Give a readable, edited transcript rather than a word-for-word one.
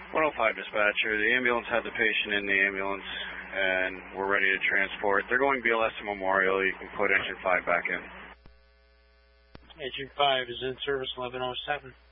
105 dispatcher, the ambulance had the patient in the ambulance and we're ready to transport. They're going BLS to Memorial. You can put engine 5 back in. Engine 5 is in service 1107.